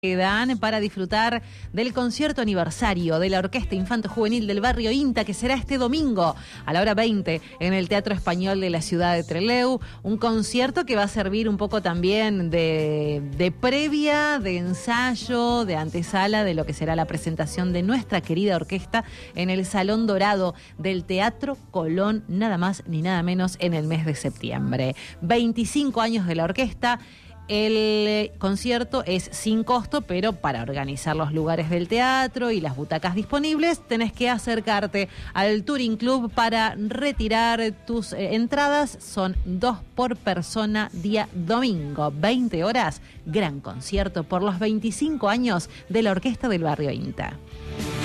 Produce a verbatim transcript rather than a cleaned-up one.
Quedan para disfrutar del concierto aniversario de la Orquesta Infanto Juvenil del Barrio INTA, que será este domingo a la hora veinte en el Teatro Español de la ciudad de Trelew. Un concierto que va a servir un poco también de, de previa, de ensayo, de antesala de lo que será la presentación de nuestra querida orquesta en el Salón Dorado del Teatro Colón, nada más ni nada menos, en el mes de septiembre. veinticinco años de la orquesta. El concierto es sin costo, pero para organizar los lugares del teatro y las butacas disponibles tenés que acercarte al Touring Club para retirar tus eh, entradas. Son dos por persona, día domingo, veinte horas. Gran concierto por los veinticinco años de la Orquesta del Barrio INTA.